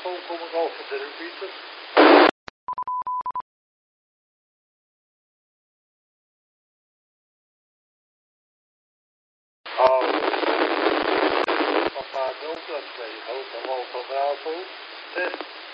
telefoon kom ik over de repeater. Papa Delta 2, Hotel Alfa Bravo, test.